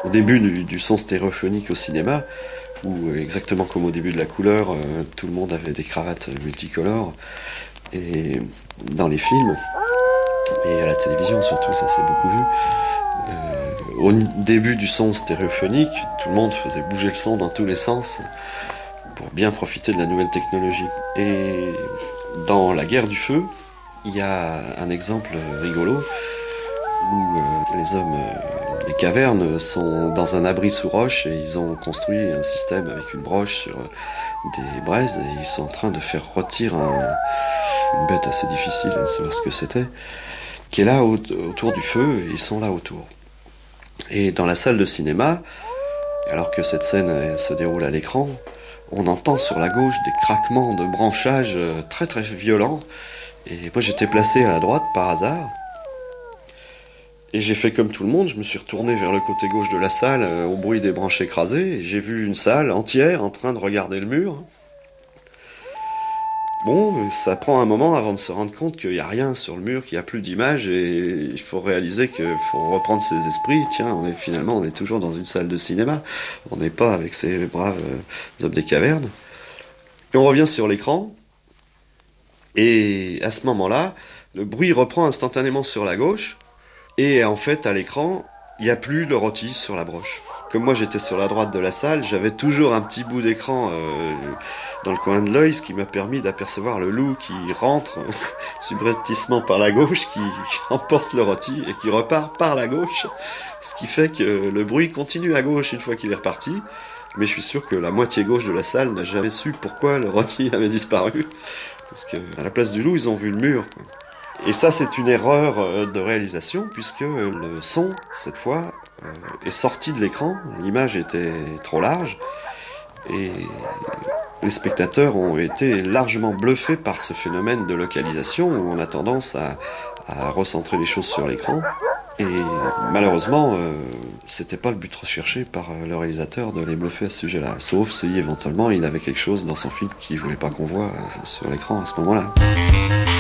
Au début du son stéréophonique au cinéma, où exactement comme au début de la couleur, tout le monde avait des cravates multicolores, et dans les films, et à la télévision surtout, ça s'est beaucoup vu. Au début du son stéréophonique, tout le monde faisait bouger le son dans tous les sens pour bien profiter de la nouvelle technologie. Et dans La Guerre du Feu, il y a un exemple rigolo où les hommes des cavernes sont dans un abri sous roche et ils ont construit un système avec une broche sur des braises et ils sont en train de faire rôtir une bête assez difficile à savoir ce que c'était, qui est là autour du feu et ils sont là autour. Et dans la salle de cinéma, alors que cette scène se déroule à l'écran, on entend sur la gauche des craquements de branchages très très violents. Et moi j'étais placé à la droite par hasard. Et j'ai fait comme tout le monde, je me suis retourné vers le côté gauche de la salle au bruit des branches écrasées. Et j'ai vu une salle entière en train de regarder le mur. Bon, ça prend un moment avant de se rendre compte qu'il n'y a rien sur le mur, qu'il n'y a plus d'image et il faut réaliser qu'il faut reprendre ses esprits. Tiens, finalement on est toujours dans une salle de cinéma. On n'est pas avec ces braves hommes des cavernes. Et on revient sur l'écran. Et à ce moment-là, le bruit reprend instantanément sur la gauche. Et en fait, à l'écran, il n'y a plus le rôti sur la broche. Comme moi j'étais sur la droite de la salle, j'avais toujours un petit bout d'écran dans le coin de l'œil, ce qui m'a permis d'apercevoir le loup qui rentre subrepticement par la gauche, qui emporte le rôti et qui repart par la gauche. Ce qui fait que le bruit continue à gauche une fois qu'il est reparti. Mais je suis sûr que la moitié gauche de la salle n'a jamais su pourquoi le rôti avait disparu. Parce que à la place du loup, ils ont vu le mur. Et ça, c'est une erreur de réalisation, puisque le son, cette fois, est sorti de l'écran. L'image était trop large. Et les spectateurs ont été largement bluffés par ce phénomène de localisation, où on a tendance à recentrer les choses sur l'écran. Et malheureusement, c'était pas le but recherché par le réalisateur de les bluffer à ce sujet-là. Sauf si éventuellement il avait quelque chose dans son film qu'il voulait pas qu'on voit sur l'écran à ce moment-là.